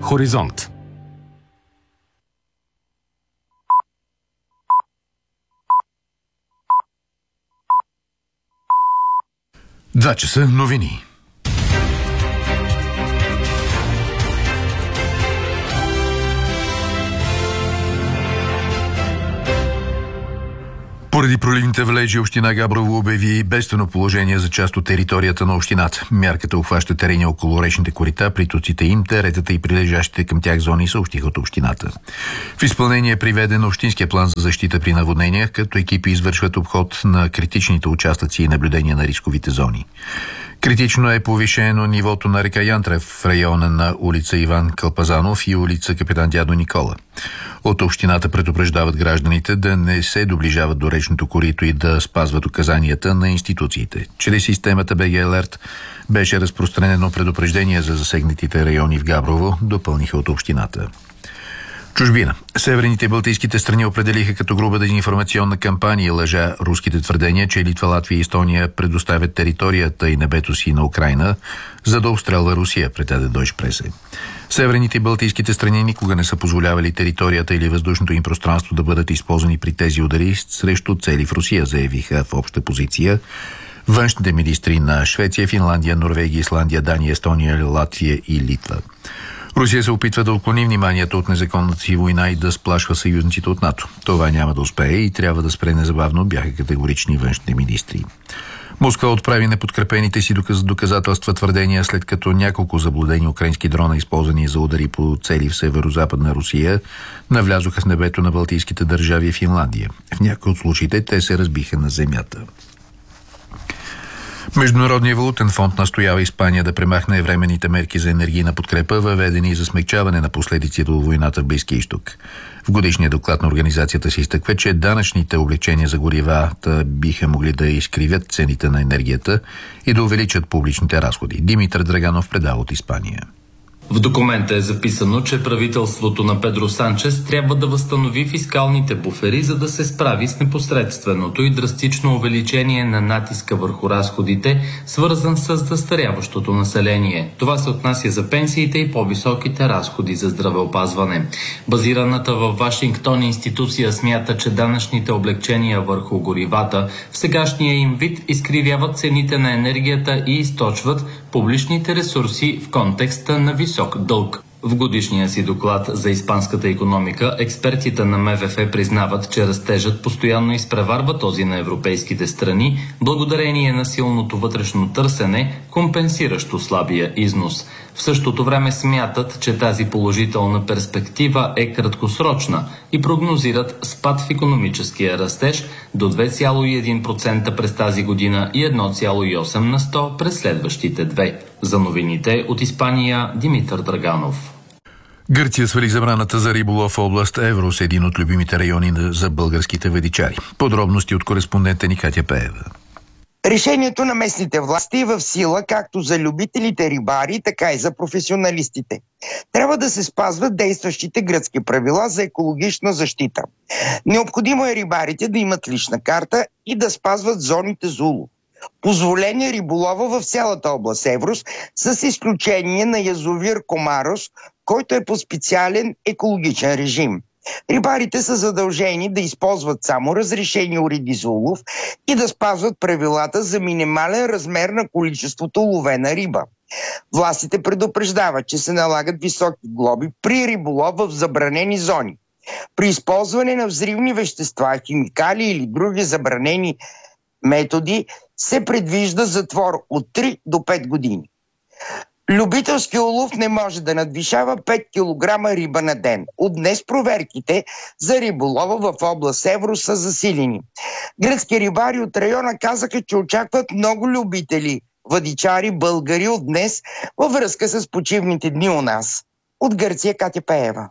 Хоризонт. Два часа новини. Поради проливните валежи община Габрово обяви бедствено положение за част от територията на общината. Мярката обхваща терени около речните корита, притоците им, теретата и прилежащите към тях зони, съобщиха от общината. В изпълнение е приведен общинския план за защита при наводнения, като екипи извършват обход на критичните участъци и наблюдения на рисковите зони. Критично е повишено нивото на река Янтра в района на улица Иван Калпазанов и улица Капитан Дядо Никола. От общината предупреждават гражданите да не се доближават до речното корито и да спазват указанията на институциите. Чрез системата БГ Алерт беше разпространено предупреждение за засегнатите райони в Габрово, допълниха от общината. Чужбина. Северните и балтийските страни определиха като груба дезинформационна кампания и лъжа руските твърдения, че Литва, Латвия и Естония предоставят територията и небето си на Украйна, за да обстрелва Русия, предаде Deutsche Presse. Северните и балтийските страни никога не са позволявали територията или въздушното им пространство да бъдат използвани при тези удари срещу цели в Русия, заявиха в обща позиция външните министри на Швеция, Финландия, Норвегия, Исландия, Дания, Естония, Латвия и Литва. Русия се опитва да отклони вниманието от незаконната си война и да сплашва съюзниците от НАТО. Това няма да успее и трябва да спре незабавно, бяха категорични външните министри. Москва отправи неподкрепените си доказателства твърдения, след като няколко заблудени украински дрона, използвани за удари по цели в северо-западна Русия, навлязоха в небето на балтийските държави и Финландия. В някои от случаите те се разбиха на земята. Международният валутен фонд настоява Испания да премахне временните мерки за енергийна подкрепа, въведени за смекчаване на последиците от войната в Близкия изток. В годишния доклад на организацията се изтъква, че данъчните облегчения за горивата биха могли да изкривят цените на енергията и да увеличат публичните разходи. Димитър Драганов предава от Испания. В документа е записано, че правителството на Педро Санчес трябва да възстанови фискалните буфери, за да се справи с непосредственото и драстично увеличение на натиска върху разходите, свързан с застаряващото население. Това се отнася за пенсиите и по-високите разходи за здравеопазване. Базираната във Вашингтон институция смята, че данъчните облегчения върху горивата в сегашния им вид изкривяват цените на енергията и източват публичните ресурси в контекста на висок дълг. В годишния си доклад за испанската икономика експертите на МВФ признават, че растежът постоянно изпреварва този на европейските страни, благодарение на силното вътрешно търсене, компенсиращо слабия износ. В същото време смятат, че тази положителна перспектива е краткосрочна и прогнозират спад в икономическия растеж до 2,1% през тази година и 1,8% през следващите две. За новините от Испания, Димитър Драганов. Гърция свали забраната за риболов в област Еврос, един от любимите райони за българските ведичари. Подробности от кореспондента ни Катя Пеева. Решението на местните власти е в сила както за любителите рибари, така и за професионалистите. Трябва да се спазват действащите гръцки правила за екологична защита. Необходимо е рибарите да имат лична карта и да спазват зоните за улов. Позволение риболова в цялата област Еврос, с изключение на язовир Комарос, който е по специален екологичен режим. Рибарите са задължени да използват само разрешени уреди за улов и да спазват правилата за минимален размер на количеството уловена риба. Властите предупреждават, че се налагат високи глоби при риболов в забранени зони. При използване на взривни вещества, химикали или други забранени методи се предвижда затвор от 3 до 5 години. Любителски улов не може да надвишава 5 кг риба на ден. От днес проверките за риболова в област Еврос са засилени. Гръцки рибари от района казаха, че очакват много любители, въдичари, българи от днес във връзка с почивните дни у нас. От Гърция, Катя Пеева.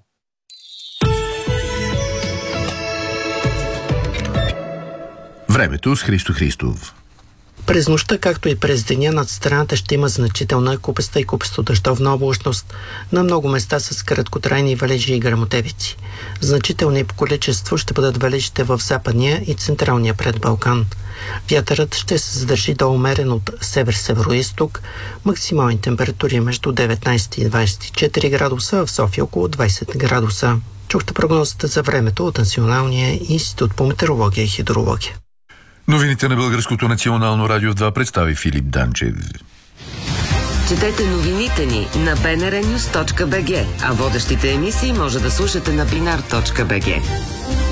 Времето с Христо Христов. През нощта, както и през деня, над страната ще има значителна купеста и купесто-дъждовна облачност на много места с краткотрайни валежи и гръмотевици. Значителни по количество ще бъдат валежите в западния и централния предбалкан. Вятърът ще се задържи до умерен от север-североизток, максимални температури между 19 и 24 градуса, в София около 20 градуса. Чухте прогнозата за времето от Националния институт по метеорология и хидрология. Новините на Българското национално радио в 2 представи Филип Данчев. Четете новините ни на bnrnews.bg, а водещите емисии може да слушате на binar.bg.